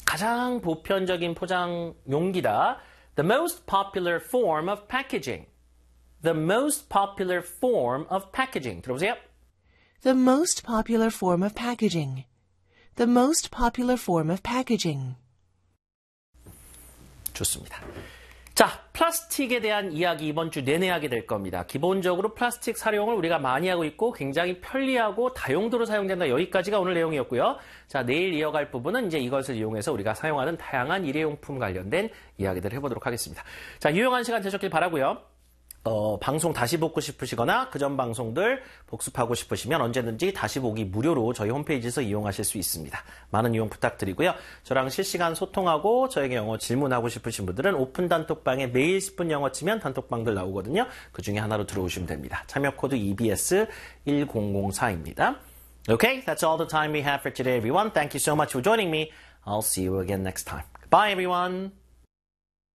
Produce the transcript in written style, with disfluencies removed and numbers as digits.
가장 보편적인 포장 용기다. The most popular form of packaging. The most popular form of packaging. 들어보세요. The most popular form of packaging. The most popular form of packaging. 좋습니다. 자, 플라스틱에 대한 이야기 이번 주 내내 하게 될 겁니다. 기본적으로 플라스틱 사용을 우리가 많이 하고 있고 굉장히 편리하고 다용도로 사용된다. 여기까지가 오늘 내용이었고요. 자, 내일 이어갈 부분은 이제 이것을 이용해서 우리가 사용하는 다양한 일회용품 관련된 이야기들을 해보도록 하겠습니다. 자, 유용한 시간 되셨길 바라고요. 방송 다시 보고 싶으시거나 그전 방송들 복습하고 싶으시면 언제든지 다시 보기 무료로 저희 홈페이지에서 이용하실 수 있습니다. 많은 이용 부탁드리고요. 저랑 실시간 소통하고 저에게 영어 질문하고 싶으신 분들은 오픈 단톡방에 매일 10분 영어 치면 단톡방들 나오거든요. 그 중에 하나로 들어오시면 됩니다. 참여 코드 EBS1004입니다. Okay, that's all the time we have for today, everyone. Thank you so much for joining me. I'll see you again next time. Goodbye, everyone.